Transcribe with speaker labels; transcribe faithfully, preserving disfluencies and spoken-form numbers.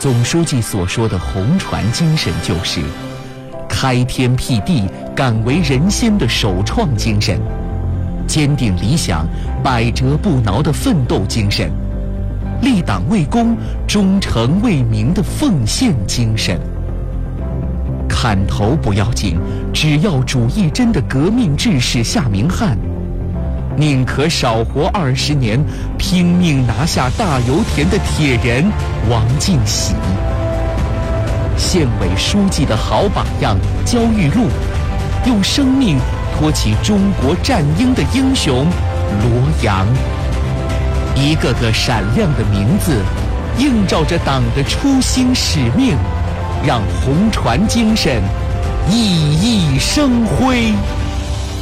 Speaker 1: 总书记所说的红船精神就是开天辟地、敢为人先的首创精神，坚定理想、百折不挠的奋斗精神，立党为公、忠诚为民的奉献精神。砍头不要紧，只要主义真的革命志士夏明翰，宁可少活二十年，拼命拿下大油田的铁人王进喜。县委书记的好榜样焦裕禄，用生命托起中国战鹰的英雄罗阳。一个个闪亮的名字，映照着党的初心使命，让红船精神熠熠生辉。